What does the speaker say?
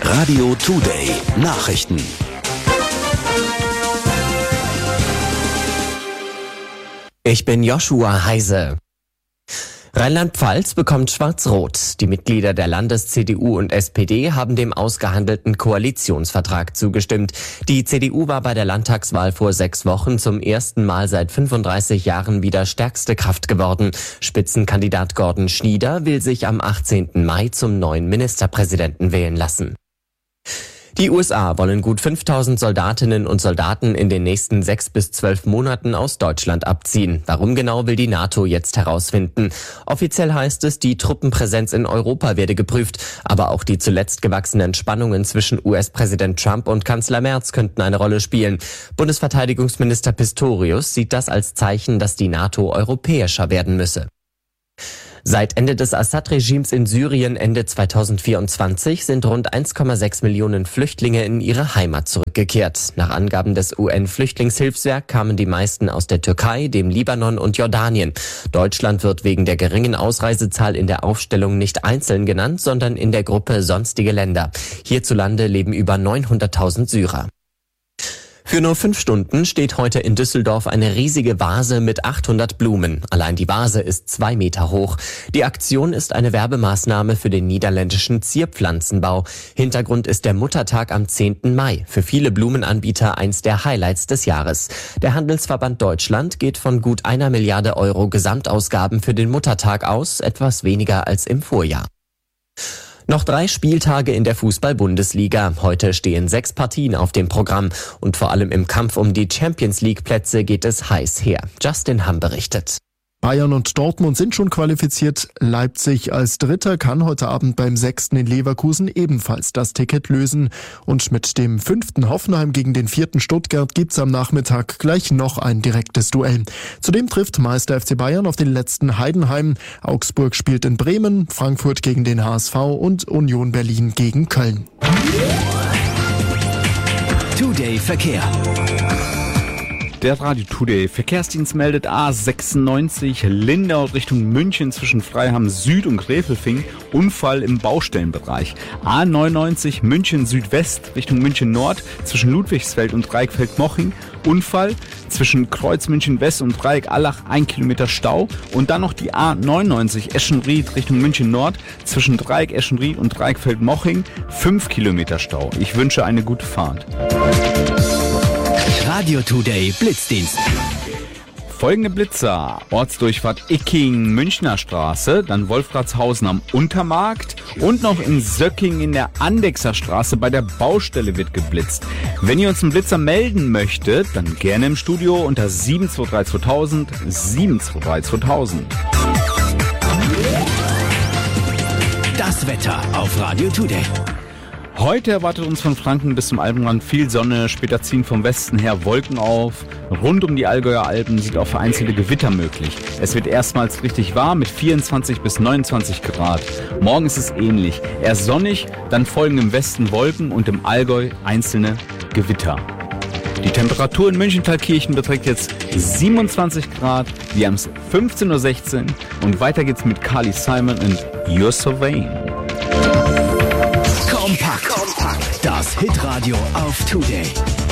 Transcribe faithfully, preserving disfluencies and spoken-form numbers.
Radio Today Nachrichten. Ich bin Joshua Heise. Rheinland-Pfalz bekommt Schwarz-Rot. Die Mitglieder der Landes-C D U und S P D haben dem ausgehandelten Koalitionsvertrag zugestimmt. Die C D U war bei der Landtagswahl vor sechs Wochen zum ersten Mal seit fünfunddreißig Jahren wieder stärkste Kraft geworden. Spitzenkandidat Gordon Schnieder will sich am achtzehnten Mai zum neuen Ministerpräsidenten wählen lassen. Die U S A wollen gut fünftausend Soldatinnen und Soldaten in den nächsten sechs bis zwölf Monaten aus Deutschland abziehen. Warum genau, will die NATO jetzt herausfinden. Offiziell heißt es, die Truppenpräsenz in Europa werde geprüft. Aber auch die zuletzt gewachsenen Spannungen zwischen U S-Präsident Trump und Kanzler Merz könnten eine Rolle spielen. Bundesverteidigungsminister Pistorius sieht das als Zeichen, dass die NATO europäischer werden müsse. Seit Ende des Assad-Regimes in Syrien Ende zweitausendvierundzwanzig sind rund eins Komma sechs Millionen Flüchtlinge in ihre Heimat zurückgekehrt. Nach Angaben des U N-Flüchtlingshilfswerk kamen die meisten aus der Türkei, dem Libanon und Jordanien. Deutschland wird wegen der geringen Ausreisezahl in der Aufstellung nicht einzeln genannt, sondern in der Gruppe sonstige Länder. Hierzulande leben über neunhunderttausend Syrer. Für nur fünf Stunden steht heute in Düsseldorf eine riesige Vase mit achthundert Blumen. Allein die Vase ist zwei Meter hoch. Die Aktion ist eine Werbemaßnahme für den niederländischen Zierpflanzenbau. Hintergrund ist der Muttertag am zehnten Mai. Für viele Blumenanbieter eins der Highlights des Jahres. Der Handelsverband Deutschland geht von gut einer Milliarde Euro Gesamtausgaben für den Muttertag aus, etwas weniger als im Vorjahr. Noch drei Spieltage in der Fußball-Bundesliga. Heute stehen sechs Partien auf dem Programm. Und vor allem im Kampf um die Champions-League-Plätze geht es heiß her. Justin Hamm berichtet. Bayern und Dortmund sind schon qualifiziert. Leipzig als Dritter kann heute Abend beim Sechsten in Leverkusen ebenfalls das Ticket lösen. Und mit dem fünften Hoffenheim gegen den vierten Stuttgart gibt's am Nachmittag gleich noch ein direktes Duell. Zudem trifft Meister F C Bayern auf den letzten Heidenheim. Augsburg spielt in Bremen, Frankfurt gegen den H S V und Union Berlin gegen Köln. Today Verkehr. Der Radio Today Verkehrsdienst meldet A sechsundneunzig Lindau Richtung München zwischen Freiham Süd und Gräfelfing. Unfall im Baustellenbereich. A neunundneunzig München Südwest Richtung München Nord zwischen Ludwigsfeld und Dreieckfeld-Moching. Unfall zwischen Kreuz München West und Dreieck Allach, ein Kilometer Stau. Und dann noch die A neunundneunzig Eschenried Richtung München Nord zwischen Dreieck Eschenried und Dreieckfeld-Moching, fünf Kilometer Stau. Ich wünsche eine gute Fahrt. Radio Today Blitzdienst. Folgende Blitzer: Ortsdurchfahrt Icking, Münchner Straße, dann Wolfratshausen am Untermarkt und noch in Söcking in der Andechser Straße bei der Baustelle wird geblitzt. Wenn ihr uns einen Blitzer melden möchtet, dann gerne im Studio unter sieben zwei drei zweitausend, sieben zwei drei zweitausend. Das Wetter auf Radio Today. Heute erwartet uns von Franken bis zum Alpenrand viel Sonne, später ziehen vom Westen her Wolken auf. Rund um die Allgäuer Alpen sind auch vereinzelte Gewitter möglich. Es wird erstmals richtig warm mit vierundzwanzig bis neunundzwanzig Grad. Morgen ist es ähnlich. Erst sonnig, dann folgen im Westen Wolken und im Allgäu einzelne Gewitter. Die Temperatur in München-Thalkirchen beträgt jetzt siebenundzwanzig Grad. Wir haben es fünfzehn Uhr sechzehn und weiter geht's mit Carly Simon und You're So Vain. Kompakt. Kompakt. Das Hitradio auf Today.